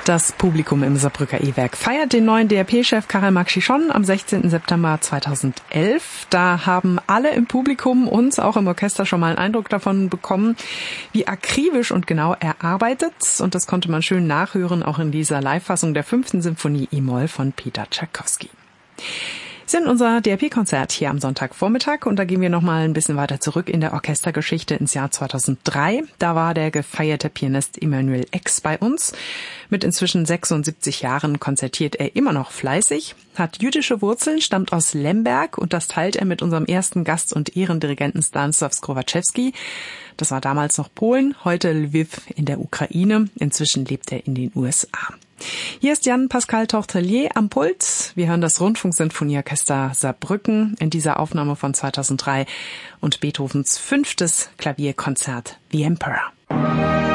Das Publikum im Saarbrücker E-Werk feiert den neuen DRP-Chef Karel Mark-Chichon am 16. September 2011. Da haben alle im Publikum, uns auch im Orchester, schon mal einen Eindruck davon bekommen, wie akribisch und genau er arbeitet. Und das konnte man schön nachhören, auch in dieser Live-Fassung der 5. Symphonie E-Moll von Peter Tschaikowski. Sind unser DRP-Konzert hier am Sonntagvormittag und da gehen wir noch mal ein bisschen weiter zurück in der Orchestergeschichte ins Jahr 2003. Da war der gefeierte Pianist Emanuel Ex bei uns. Mit inzwischen 76 Jahren konzertiert er immer noch fleißig, hat jüdische Wurzeln, stammt aus Lemberg und das teilt er mit unserem ersten Gast und Ehrendirigenten Stanisław Skrowaczewski. Das war damals noch Polen, heute Lviv in der Ukraine. Inzwischen lebt er in den USA. Hier ist Jan-Pascal Tortelier am Pult. Wir hören das Rundfunksinfonieorchester Saarbrücken in dieser Aufnahme von 2003 und Beethovens 5. Klavierkonzert The Emperor.